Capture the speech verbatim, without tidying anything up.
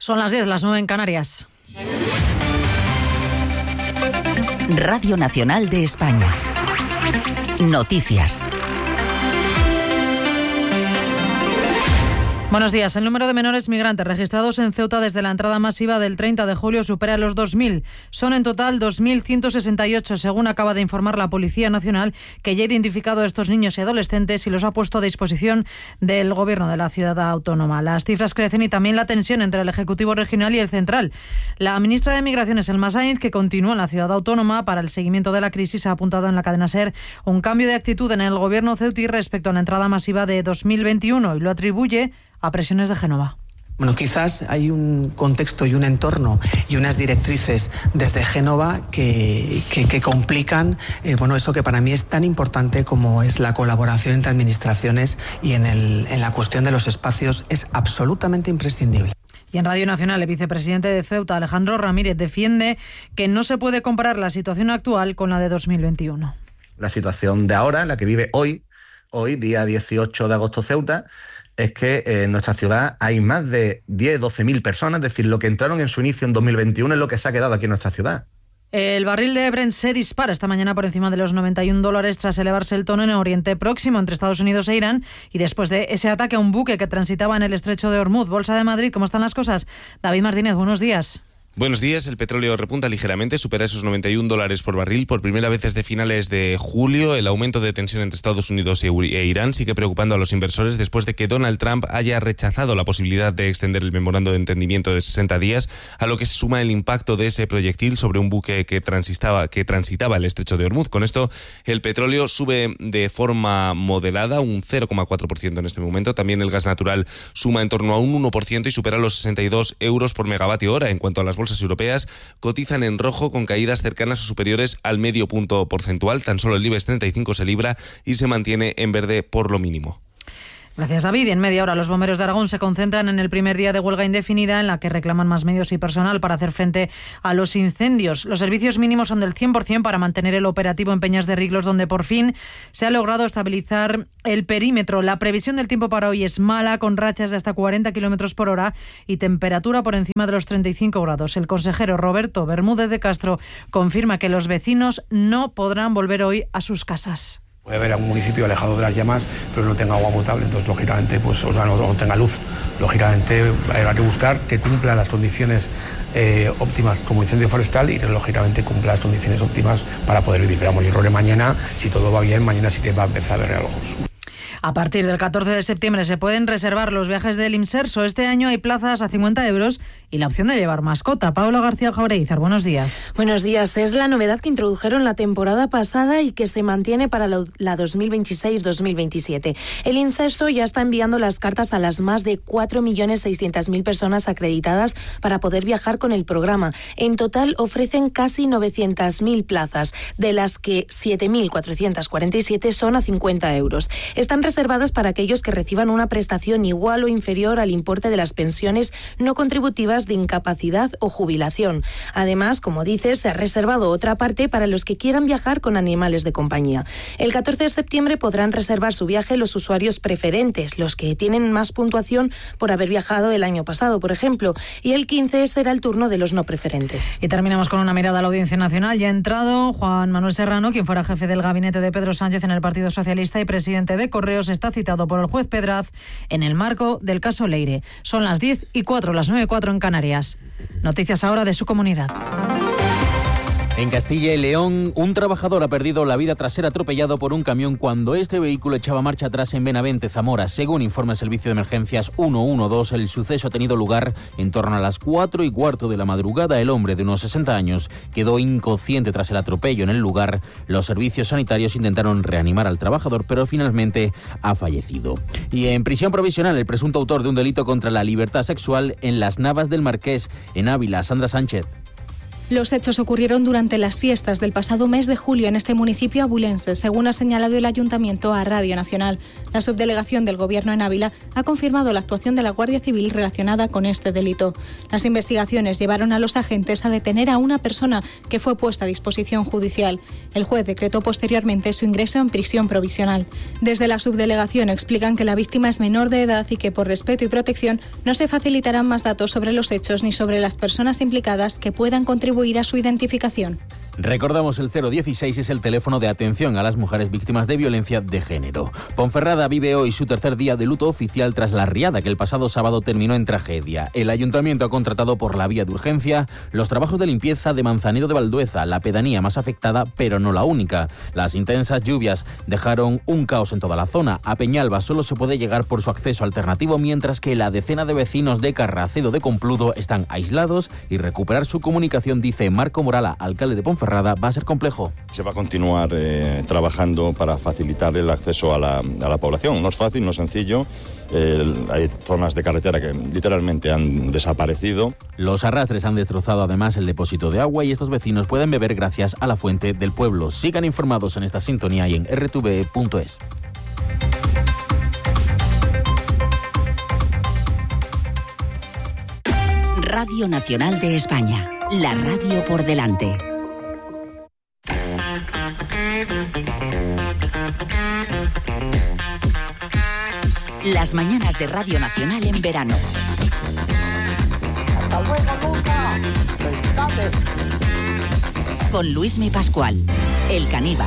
Son las diez, las nueve en Canarias. Radio Nacional de España. Noticias. Buenos días. El número de menores migrantes registrados en Ceuta desde la entrada masiva del treinta de julio supera los dos mil. Son en total dos mil ciento sesenta y ocho, según acaba de informar la Policía Nacional, que ya ha identificado a estos niños y adolescentes y los ha puesto a disposición del Gobierno de la ciudad autónoma. Las cifras crecen y también la tensión entre el Ejecutivo regional y el central. La ministra de Migraciones, Elma Sainz, que continúa en la ciudad autónoma para el seguimiento de la crisis, ha apuntado en la cadena SER un cambio de actitud en el Gobierno ceutí respecto a la entrada masiva de dos mil veintiuno y lo atribuye a presiones de Génova. Bueno, quizás hay un contexto y un entorno y unas directrices desde Génova que, que, que complican eh, bueno, eso que para mí es tan importante como es la colaboración entre administraciones y en, el, en la cuestión de los espacios es absolutamente imprescindible. Y en Radio Nacional, el vicepresidente de Ceuta, Alejandro Ramírez, defiende que no se puede comparar la situación actual con la de dos mil veintiuno. La situación de ahora, la que vive hoy, hoy, día dieciocho de agosto, Ceuta, es que en nuestra ciudad hay más de diez, doce mil personas, es decir, lo que entraron en su inicio en dos mil veintiuno es lo que se ha quedado aquí en nuestra ciudad. El barril de Brent se dispara esta mañana por encima de los noventa y un dólares tras elevarse el tono en Oriente Próximo entre Estados Unidos e Irán y después de ese ataque a un buque que transitaba en el estrecho de Hormuz. Bolsa de Madrid, ¿cómo están las cosas? David Martínez, buenos días. Buenos días. El petróleo repunta ligeramente, supera esos noventa y un dólares por barril por primera vez desde finales de julio. El aumento de tensión entre Estados Unidos e Irán sigue preocupando a los inversores después de que Donald Trump haya rechazado la posibilidad de extender el memorando de entendimiento de sesenta días, a lo que se suma el impacto de ese proyectil sobre un buque que transitaba, que transitaba el estrecho de Hormuz. Con esto, el petróleo sube de forma moderada, un cero coma cuatro por ciento en este momento. También el gas natural suma en torno a un uno por ciento y supera los sesenta y dos euros por megavatio hora. En cuanto a las bolsas europeas, cotizan en rojo con caídas cercanas o superiores al medio punto porcentual. Tan solo el IBEX treinta y cinco se libra y se mantiene en verde por lo mínimo. Gracias, David. Y en media hora los bomberos de Aragón se concentran en el primer día de huelga indefinida en la que reclaman más medios y personal para hacer frente a los incendios. Los servicios mínimos son del cien por ciento para mantener el operativo en Peñas de Riglos, donde por fin se ha logrado estabilizar el perímetro. La previsión del tiempo para hoy es mala, con rachas de hasta cuarenta kilómetros por hora y temperatura por encima de los treinta y cinco grados. El consejero Roberto Bermúdez de Castro confirma que los vecinos no podrán volver hoy a sus casas. Puede haber algún municipio alejado de las llamas, pero no tenga agua potable, entonces lógicamente, pues, o sea, no, no tenga luz. Lógicamente habrá que buscar que cumpla las condiciones eh, óptimas como incendio forestal y lógicamente cumpla las condiciones óptimas para poder vivir. Pero vamos, yo creo que mañana, si todo va bien, mañana sí que va a empezar a ver realojos. A partir del catorce de septiembre se pueden reservar los viajes del IMSERSO. Este año hay plazas a cincuenta euros y la opción de llevar mascota. Paula García Jaureizar, buenos días. Buenos días. Es la novedad que introdujeron la temporada pasada y que se mantiene para la dos mil veintiséis dos mil veintisiete. El IMSERSO ya está enviando las cartas a las más de cuatro millones seiscientas mil personas acreditadas para poder viajar con el programa. En total ofrecen casi novecientas mil plazas, de las que siete mil cuatrocientas cuarenta y siete son a cincuenta euros. Están reservadas para aquellos que reciban una prestación igual o inferior al importe de las pensiones no contributivas de incapacidad o jubilación. Además, como dices, se ha reservado otra parte para los que quieran viajar con animales de compañía. El catorce de septiembre podrán reservar su viaje los usuarios preferentes, los que tienen más puntuación por haber viajado el año pasado, por ejemplo, y el quince será el turno de los no preferentes. Y terminamos con una mirada a la Audiencia Nacional. Ya ha entrado Juan Manuel Serrano, quien fuera jefe del gabinete de Pedro Sánchez en el Partido Socialista y presidente de Correos, está citado por el juez Pedraz en el marco del caso Leire. Son las diez y cuatro, las nueve y cuatro en Canarias. Noticias ahora de su comunidad. En Castilla y León, un trabajador ha perdido la vida tras ser atropellado por un camión cuando este vehículo echaba marcha atrás en Benavente, Zamora. Según informa el Servicio de Emergencias ciento doce, el suceso ha tenido lugar en torno a las cuatro y cuarto de la madrugada. El hombre de unos sesenta años quedó inconsciente tras el atropello en el lugar. Los servicios sanitarios intentaron reanimar al trabajador, pero finalmente ha fallecido. Y en prisión provisional, el presunto autor de un delito contra la libertad sexual en Las Navas del Marqués, en Ávila, Sandra Sánchez. Los hechos ocurrieron durante las fiestas del pasado mes de julio en este municipio abulense, según ha señalado el Ayuntamiento a Radio Nacional. La subdelegación del Gobierno en Ávila ha confirmado la actuación de la Guardia Civil relacionada con este delito. Las investigaciones llevaron a los agentes a detener a una persona que fue puesta a disposición judicial. El juez decretó posteriormente su ingreso en prisión provisional. Desde la subdelegación explican que la víctima es menor de edad y que por respeto y protección no se facilitarán más datos sobre los hechos ni sobre las personas implicadas que puedan contribuir a su identificación. Recordamos, el cero dieciséis es el teléfono de atención a las mujeres víctimas de violencia de género. Ponferrada vive hoy su tercer día de luto oficial tras la riada que el pasado sábado terminó en tragedia. El ayuntamiento ha contratado por la vía de urgencia los trabajos de limpieza de Manzanero de Valdueza, la pedanía más afectada, pero no la única. Las intensas lluvias dejaron un caos en toda la zona. A Peñalba solo se puede llegar por su acceso alternativo, mientras que la decena de vecinos de Carracedo de Compludo están aislados y recuperar su comunicación, dice Marco Morala, alcalde de Ponferrada, va a ser complejo. Se va a continuar eh, trabajando para facilitar el acceso a la, a la población. No es fácil, no es sencillo. Eh, hay zonas de carretera que literalmente han desaparecido. Los arrastres han destrozado además el depósito de agua y estos vecinos pueden beber gracias a la fuente del pueblo. Sigan informados en esta sintonía y en r t v punto es. Radio Nacional de España, la radio por delante. Las mañanas de Radio Nacional en verano. ¡Hasta luego, Luca! ¡Felicidades! Con Luismi Pascual, El Caníbal.